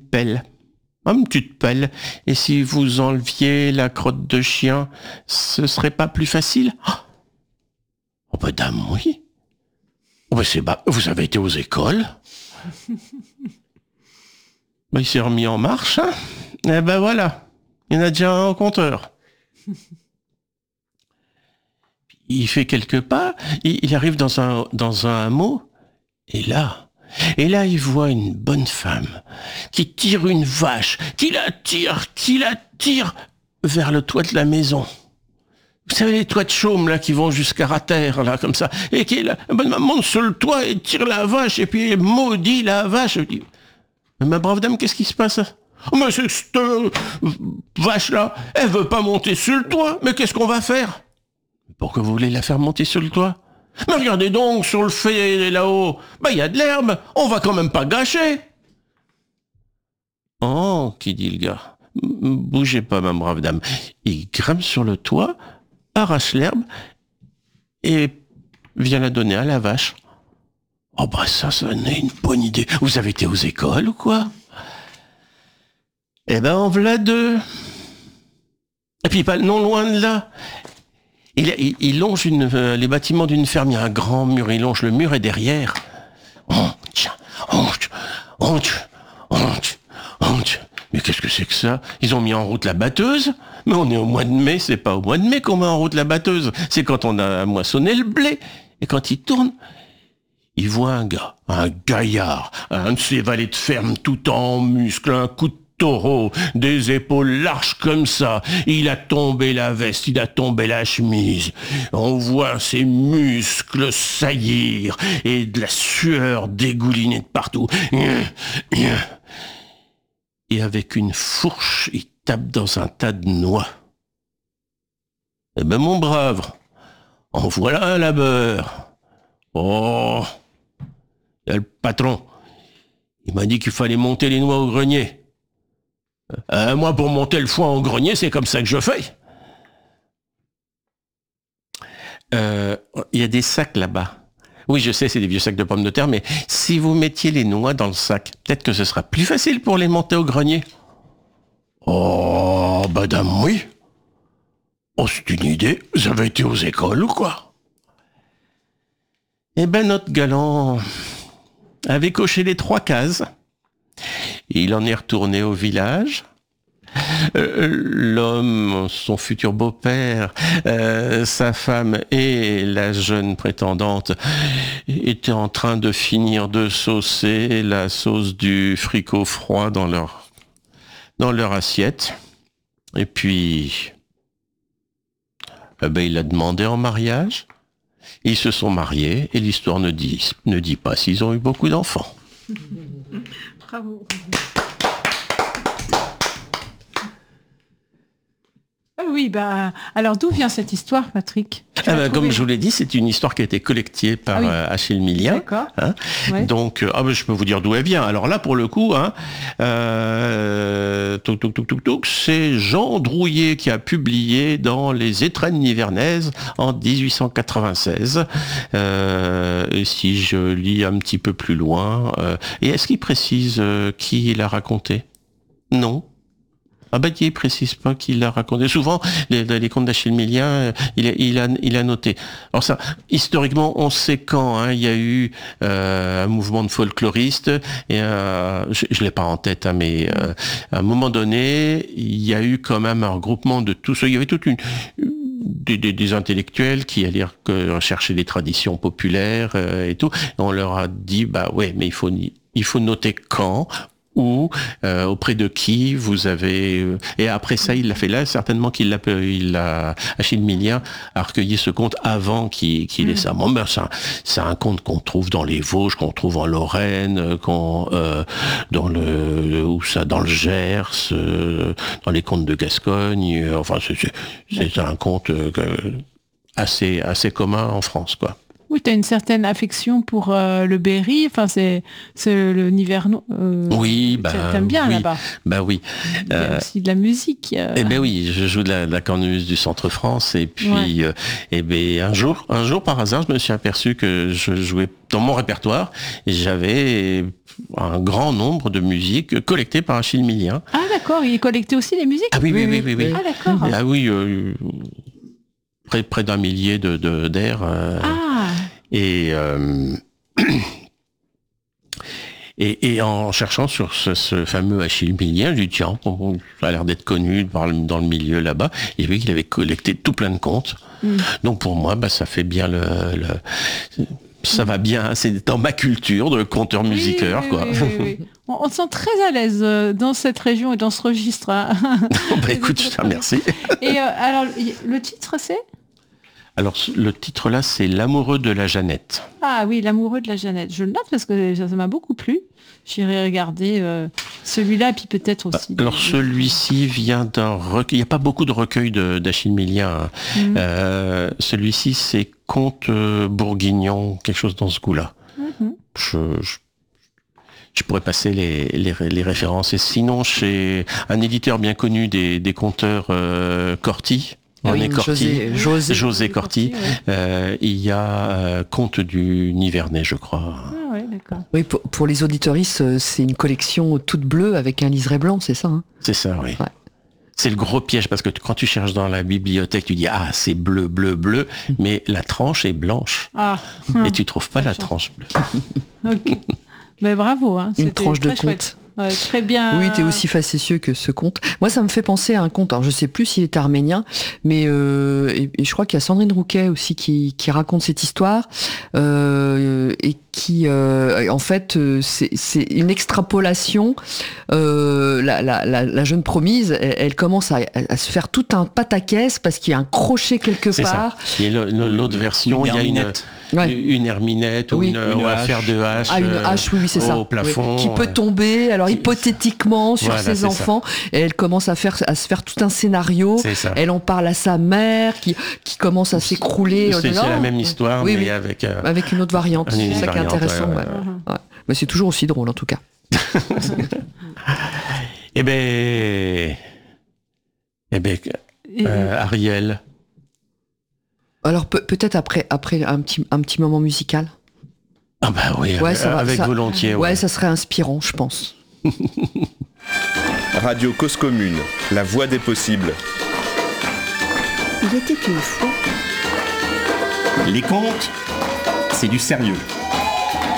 pelle. Une petite pelle. Et si vous enleviez la crotte de chien, ce serait pas plus facile? Oh, dame, oui. Vous avez été aux écoles? Il s'est remis en marche, hein. Eh ben voilà. Il y en a déjà un au compteur. Il fait quelques pas, il arrive dans un hameau, et là, il voit une bonne femme qui tire une vache, qui la tire vers le toit de la maison. Vous savez, les toits de chaume, là, qui vont jusqu'à la terre, là, comme ça, et qui monte sur le toit et tire la vache, et puis maudit la vache. Je dis, ma brave dame, qu'est-ce qui se passe? Mais c'est que cette vache-là, elle veut pas monter sur le toit, mais qu'est-ce qu'on va faire? Pourquoi vous voulez la faire monter sur le toit? Mais regardez donc, sur le fait là-haut, il y a de l'herbe, on va quand même pas gâcher. Oh, qui dit le gars, bougez pas, ma brave dame. Il grimpe sur le toit, arrache l'herbe, et vient la donner à la vache. Oh ça n'est une bonne idée. Vous avez été aux écoles ou quoi? Eh ben, en voilà deux. Et puis, pas non loin de là, il longe les bâtiments d'une ferme. Il y a un grand mur, il longe le mur et derrière... Mais qu'est-ce que c'est que ça? Ils ont mis en route la batteuse? Mais on est au mois de mai, c'est pas au mois de mai qu'on met en route la batteuse. C'est quand on a moissonné le blé. Et quand il tourne, il voit un gaillard, un de ces valets de ferme tout en muscles, un coup de taureau, des épaules larges comme ça. Il a tombé la veste, il a tombé la chemise. On voit ses muscles saillir et de la sueur dégouliner de partout. Et avec une fourche, il tape dans un tas de noix. Eh ben, mon brave, en voilà un labeur. Oh, il y a le patron. Il m'a dit qu'il fallait monter les noix au grenier. Moi, pour monter le foin au grenier, c'est comme ça que je fais. Il y a des sacs là-bas. Oui, je sais, c'est des vieux sacs de pommes de terre, mais si vous mettiez les noix dans le sac, peut-être que ce sera plus facile pour les monter au grenier. Oh, dame, oui. Oh, c'est une idée. Vous avez été aux écoles ou quoi? Eh ben, notre galant avait coché les 3 cases. Il en est retourné au village. L'homme, son futur beau-père, sa femme et la jeune prétendante étaient en train de finir de saucer la sauce du fricot froid dans leur assiette. Et puis, il l'a demandé en mariage. Ils se sont mariés et l'histoire ne dit pas s'ils ont eu beaucoup d'enfants. Bravo. Oui, alors d'où vient cette histoire, Patrick? Comme je vous l'ai dit, c'est une histoire qui a été collectée par Achille Millien. D'accord. Hein. Ouais. Donc, je peux vous dire d'où elle vient. Alors là, pour le coup, c'est Jean Drouillet qui a publié dans Les Étrennes nivernaises en 1896. Et si je lis un petit peu plus loin, et est-ce qu'il précise qui l'a raconté? Non. Il précise pas qu'il l'a raconté. Souvent, les contes d'Achille Millien, il a noté. Alors ça, historiquement, on sait quand il y a eu un mouvement de folkloristes, et je l'ai pas en tête, mais à un moment donné, il y a eu quand même un regroupement de tout ça. Il y avait toute des intellectuels qui allaient rechercher des traditions populaires et tout. Et on leur a dit, mais il faut noter quand, ou auprès de qui vous avez... Et après ça, il l'a fait là, certainement qu'il l'a Achille Millien a recueilli ce conte avant qu'il ait ça. C'est un conte qu'on trouve dans les Vosges, qu'on trouve en Lorraine, dans le Gers, dans les contes de Gascogne. C'est un conte assez commun en France, quoi. Oui, tu as une certaine affection pour le Berry, c'est le Nivernois. Oui, t'aimes bien oui, là-bas. Oui. Il y a aussi de la musique. Oui, je joue de la cornemuse du Centre-France, et puis un jour par hasard, je me suis aperçu que je jouais dans mon répertoire, et j'avais un grand nombre de musiques collectées par Achille Millien. Ah d'accord, il collectait aussi les musiques. Ah oui. Ah d'accord. Ah oui, près d'un millier d'airs. Et Et en cherchant sur ce fameux Achille Millien, je lui ai dit, tiens, ça a l'air d'être connu dans le milieu là-bas. J'ai vu qu'il avait collecté tout plein de contes. Donc pour moi, ça fait bien ça va bien, c'est dans ma culture de conteur-musiqueur. Oui. On se sent très à l'aise dans cette région et dans ce registre. Hein. Écoute, je te remercie. Et alors, le titre, c'est ? Alors, le titre là, c'est L'amoureux de la Jeannette. Ah oui, L'amoureux de la Jeannette. Je le note parce que ça m'a beaucoup plu. J'irai regarder celui-là, puis peut-être aussi. Alors, celui-ci vient d'un recueil. Il n'y a pas beaucoup de recueils d'Achille Millien. Celui-ci, c'est Contes bourguignons, quelque chose dans ce goût-là. Je pourrais passer les références. Et sinon, chez un éditeur bien connu des conteurs, Corti, José Corti, il y a Contes du Nivernais, je crois. Ah ouais, d'accord. Oui, pour les auditoristes, c'est une collection toute bleue avec un liseré blanc, c'est ça, hein ? C'est ça, oui. Ouais. C'est le gros piège, parce que quand tu cherches dans la bibliothèque, tu dis « Ah, c'est bleu, mais la tranche est blanche. Et tu trouves pas la tranche bleue. Ok. Mais bravo. Hein. Une tranche de conte. Ouais, très bien. Oui, t'es aussi facétieux que ce conte. Moi, ça me fait penser à un conte. Alors, je sais plus s'il est arménien, mais et je crois qu'il y a Sandrine Rouquet aussi qui raconte cette histoire et qui, en fait, c'est une extrapolation. La jeune promise, elle commence à se faire tout un pataquès parce qu'il y a un crochet quelque part. Ça. Et l'autre version, il y a une herminette ou une affaire de hache. Ah, une hache, oui, c'est ça. Au plafond. Qui peut tomber, alors hypothétiquement, sur ses enfants. Et elle commence à se faire tout un scénario. Elle en parle à sa mère qui commence à s'écrouler. C'est la même histoire, mais avec une autre variante. C'est ça qui est intéressant. Ouais. Mais c'est toujours aussi drôle, en tout cas. Ariel. Alors peut-être après un petit moment musical. Ah bah oui, avec volontiers. Ouais, ça serait inspirant, je pense. Radio Cause Commune, la voix des possibles. Il était une fois. Les contes, c'est du sérieux.